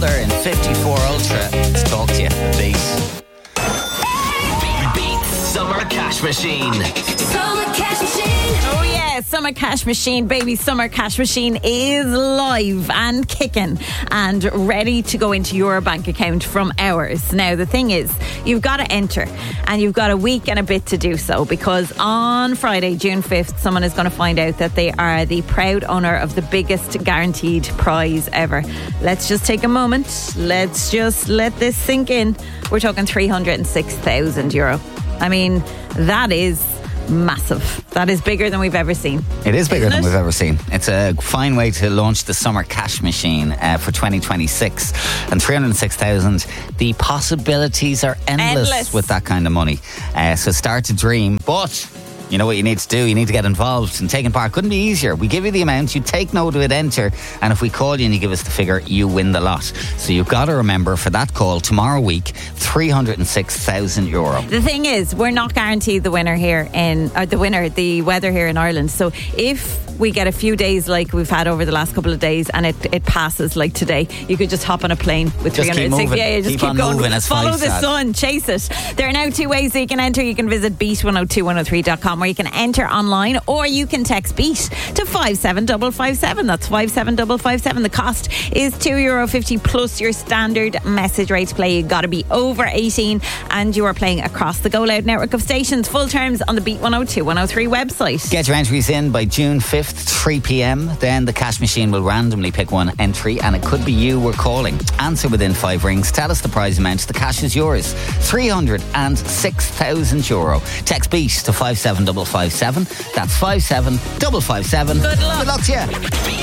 Mother in 54 Ultra. Let's talk to you. Beat. Beat Summer Cash Machine. Summer Cash Machine. Oh yeah, Summer Cash Machine, baby. Summer Cash Machine is live and kicking and ready to go into your bank account from ours. Now the thing is, you've got to enter and you've got a week and a bit to do so, because on Friday, June 5th, someone is going to find out that they are the proud owner of the biggest guaranteed prize ever. Let's just take a moment. Let's just let this sink in. We're talking €306,000. I mean, that is massive. That is bigger than we've ever seen. It is bigger than we've ever seen. It's a fine way to launch the Summer Cash Machine for 2026. And 306,000, the possibilities are endless with that kind of money. So start to dream. But you know what you need to do? You need to get involved and taking part. Couldn't be easier. We give you the amount, you take note of it, enter, and if we call you and you give us the figure, you win the lot. So you've got to remember, for that call tomorrow week, €306,000. The thing is, we're not guaranteed the winner here the weather here in Ireland. So if we get a few days like we've had over the last couple of days and it passes like today, you could just hop on a plane with Just 306. Yeah, just keep going. Moving, follow the sun, chase it. There are now two ways that you can enter. You can visit beat102103.com, where you can enter online, or you can text beat to 57557. That's 57557. The cost is €2.50 plus your standard message rate to play. You've got to be over 18 and you are playing across the Go Loud network of stations. Full terms on the Beat 102 103 website. Get your entries in by June 5th, 3 p.m. Then the cash machine will randomly pick one entry, and it could be you we're calling. Answer within 5 rings. Tell us the prize amount. The cash is yours. €306,000. Text beat to 57557. That's 57557. Good luck. Good luck to you.